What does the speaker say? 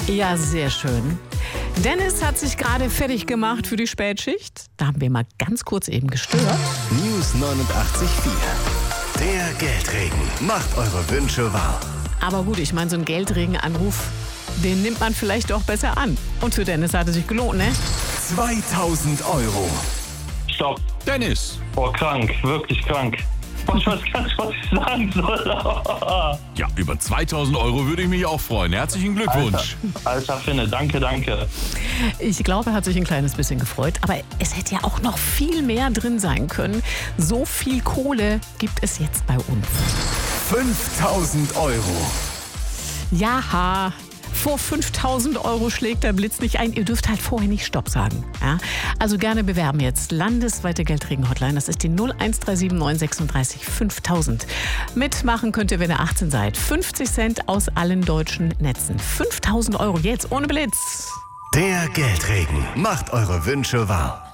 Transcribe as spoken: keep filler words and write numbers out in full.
Ja, sehr schön. Dennis hat sich gerade fertig gemacht für die Spätschicht. Da haben wir mal ganz kurz eben gestört. News neunundachtzig Komma vier. Der Geldregen macht eure Wünsche wahr. Aber gut, ich meine, so einen Geldregenanruf, den nimmt man vielleicht doch besser an. Und für Dennis hat es sich gelohnt, ne? zweitausend Euro. Stopp. Dennis. Oh, krank. Wirklich krank. Ich weiß gar nicht, was ich sagen soll. Ja, über zweitausend Euro würde ich mich auch freuen. Herzlichen Glückwunsch. Alter, Alter Finne, danke, danke. Ich glaube, er hat sich ein kleines bisschen gefreut. Aber es hätte ja auch noch viel mehr drin sein können. So viel Kohle gibt es jetzt bei uns. fünftausend Euro. Ja, vor fünftausend Euro schlägt der Blitz nicht ein. Ihr dürft halt vorher nicht Stopp sagen. Ja? Also gerne bewerben jetzt. Landesweite Geldregen-Hotline. Das ist die null eins drei sieben neun sechsunddreißig fünftausend. Mitmachen könnt ihr, wenn ihr achtzehn seid. fünfzig Cent aus allen deutschen Netzen. fünftausend Euro jetzt ohne Blitz. Der Geldregen macht eure Wünsche wahr.